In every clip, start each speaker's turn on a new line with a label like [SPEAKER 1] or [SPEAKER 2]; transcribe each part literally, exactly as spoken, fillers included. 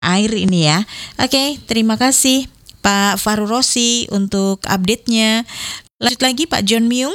[SPEAKER 1] air ini ya. Oke, terima kasih Pak Fahru Rosi untuk update-nya. Lanjut lagi Pak John Myung.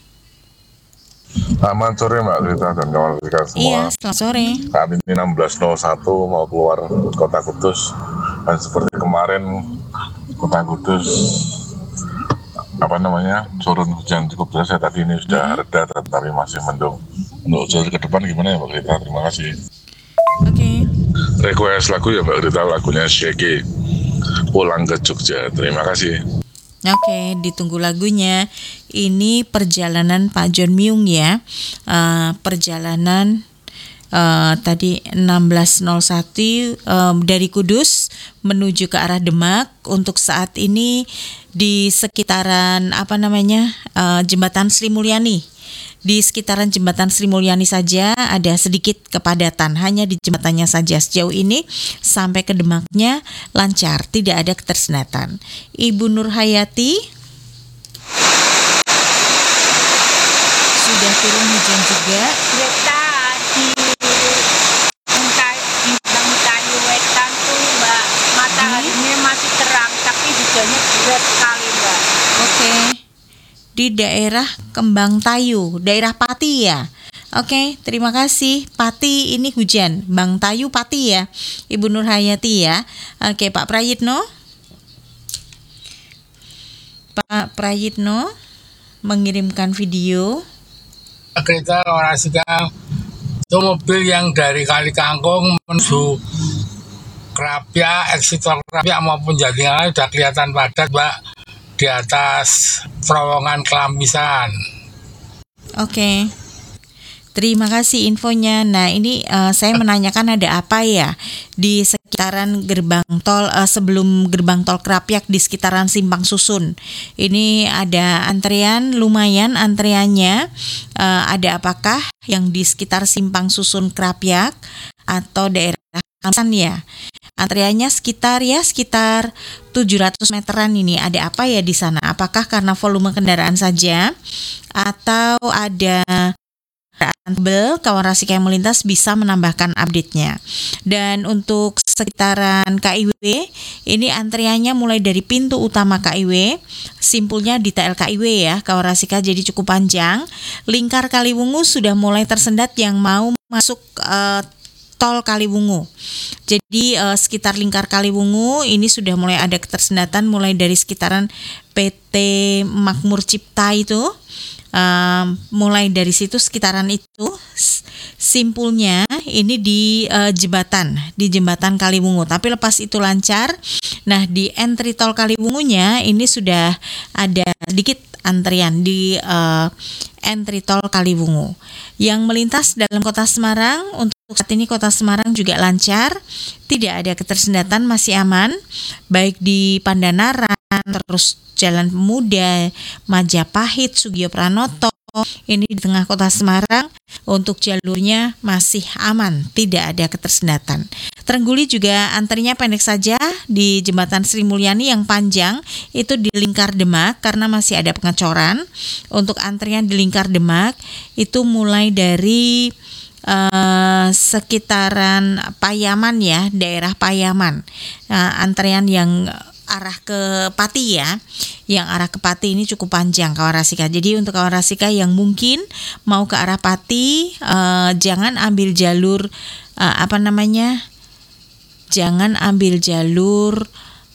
[SPEAKER 2] Selamat sore Mbak Rita dan kawan kita semua.
[SPEAKER 1] Iya, selamat sore.
[SPEAKER 2] Saat ini enam belas nol satu mau keluar kota Kudus, dan seperti kemarin kota Kudus apa namanya turun hujan cukup deras ya, tadi ini sudah reda tetapi masih mendung. Untuk jalur ke depan gimana ya Mbak Rita? Terima kasih.
[SPEAKER 1] Oke. Okay.
[SPEAKER 2] Request lagu ya Mbak Rita, lagunya Shaggy, Pulang ke Jogja. Terima kasih.
[SPEAKER 1] Oke, ditunggu lagunya. Ini perjalanan Pak John Myung ya. Uh, perjalanan uh, tadi enam belas nol satu um, dari Kudus menuju ke arah Demak. Untuk saat ini di sekitaran apa namanya uh, Jembatan Sri Mulyani. Di sekitaran Jembatan Sri Mulyani saja ada sedikit kepadatan, hanya di jembatannya saja. Sejauh ini sampai ke Demaknya lancar, tidak ada ketersendatan. Ibu Nur Hayati, sudah turun hujan juga.
[SPEAKER 3] Kita di Bangkayu Wetan tuh Mbak, mataharinya masih terang, tapi hujannya berat sekali Mbak.
[SPEAKER 1] Oke. Di daerah Kembang Tayu, daerah Pati ya. Oke, terima kasih. Pati ini hujan, Bang Tayu Pati ya, Ibu Nur Hayati ya. Oke, Pak Prayitno. Pak Prayitno mengirimkan video.
[SPEAKER 4] Kereta orasiga itu mobil yang dari Kali Kangkung menuju Krapia, eksitor Krapia maupun Jatinangor sudah kelihatan padat Mbak, di atas terowongan Kelampisan.
[SPEAKER 1] Oke, terima kasih infonya. Nah ini uh, saya menanyakan ada apa ya di sekitaran gerbang tol, uh, sebelum gerbang tol Krapyak di sekitaran Simpang Susun. Ini ada antrian, lumayan antriannya. Uh, ada apakah yang di sekitar Simpang Susun Krapyak atau daerah Kamsan ya? Antriannya sekitar ya sekitar tujuh ratus meteran ini. Ada apa ya di sana? Apakah karena volume kendaraan saja atau ada kendaraan tebel? Kawan Rasika yang melintas bisa menambahkan update-nya. Dan untuk sekitaran K I W ini antriannya mulai dari pintu utama K I W, simpulnya di T L K I W ya kawan Rasika, jadi cukup panjang. Lingkar Kaliwungu sudah mulai tersendat yang mau masuk uh, tol Kaliwungu. Jadi uh, sekitar lingkar Kaliwungu ini sudah mulai ada ketersendatan mulai dari sekitaran P T Makmur Cipta itu. Uh, mulai dari situ sekitaran itu simpulnya ini di uh, jembatan di jembatan Kaliwungu, tapi lepas itu lancar. Nah di entry tol Kaliwungunya ini sudah ada sedikit antrian di uh, entry tol Kaliwungu. Yang melintas dalam kota Semarang, untuk saat ini kota Semarang juga lancar, tidak ada ketersendatan, masih aman, baik di Pandanaran, terus Jalan Pemuda, Majapahit, Sugio Pranoto, ini di tengah kota Semarang, untuk jalurnya masih aman, tidak ada ketersendatan. Trengguli juga antrinya pendek saja di Jembatan Sri Mulyani yang panjang, itu di lingkar Demak karena masih ada pengecoran. Untuk antrian di lingkar Demak itu mulai dari uh, sekitaran Payaman ya, daerah Payaman. Uh, antrian yang arah ke Pati ya, yang arah ke Pati ini cukup panjang kawan Rasika. Jadi untuk kawan Rasika yang mungkin mau ke arah Pati, uh, jangan ambil jalur uh, apa namanya, jangan ambil jalur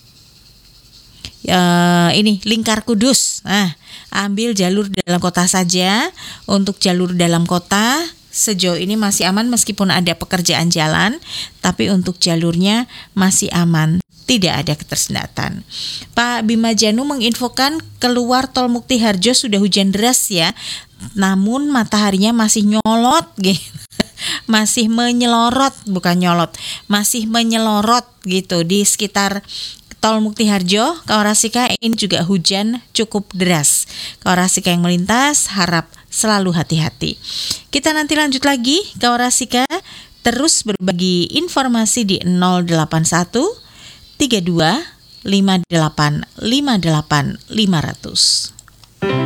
[SPEAKER 1] uh, ini lingkar Kudus. Nah, ambil jalur dalam kota saja. Untuk jalur dalam kota sejauh ini masih aman meskipun ada pekerjaan jalan, tapi untuk jalurnya masih aman, tidak ada ketersendatan. Pak Bima Janu menginfokan keluar tol Mukti Harjo sudah hujan deras ya, namun mataharinya masih nyolot gitu. Masih menyelorot, bukan nyolot, masih menyelorot gitu di sekitar tol Mukti Harjo. Kawan Rasika, ini juga hujan cukup deras. Kawan Rasika yang melintas harap selalu hati-hati. Kita nanti lanjut lagi kawan Rasika, terus berbagi informasi di nol delapan satu tiga dua lima delapan lima delapan lima nol nol.